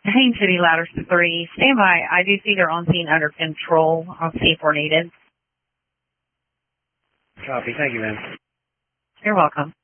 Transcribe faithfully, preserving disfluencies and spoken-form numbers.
Haines City Ladders to three. Stand by. I do see they're on scene under control. I'll see if we're needed. Copy. Thank you, ma'am. You're welcome.